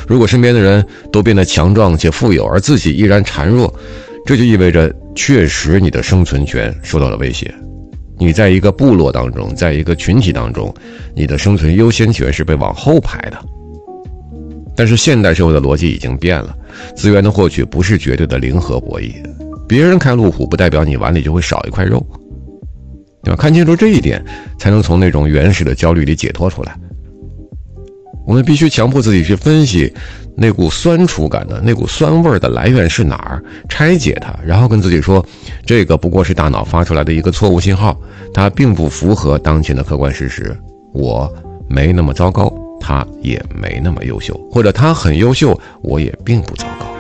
如果身边的人都变得强壮且富有，而自己依然孱弱，这就意味着确实你的生存权受到了威胁。你在一个部落当中，在一个群体当中，你的生存优先权是被往后排的。但是现代社会的逻辑已经变了，资源的获取不是绝对的零和博弈，别人开路虎不代表你碗里就会少一块肉，对吧？看清楚这一点，才能从那种原始的焦虑里解脱出来。我们必须强迫自己去分析那股酸楚感的那股酸味的来源是哪儿，拆解它，然后跟自己说，这个不过是大脑发出来的一个错误信号，它并不符合当前的客观事实，我没那么糟糕，他也没那么优秀，或者他很优秀，我也并不糟糕。